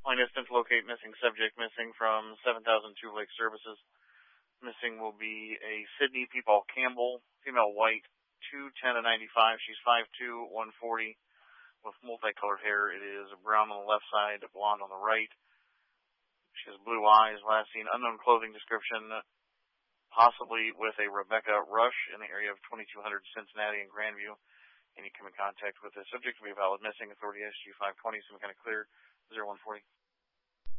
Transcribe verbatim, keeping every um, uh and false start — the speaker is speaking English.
Line distance, locate missing subject, missing from seven thousand two Lake Services. Missing will be a Sydney Peepaul Campbell, female white, two ten to ninety-five. She's five two, one forty, with multicolored hair. It is brown on the left side, blonde on the right. She has blue eyes. Last seen unknown clothing description, possibly with a Rebecca Rush in the area of twenty-two hundred Cincinnati and Grandview. Any come in contact with the subject will be a valid missing. Authority S G five twenty, some kind of clear, zero one forty.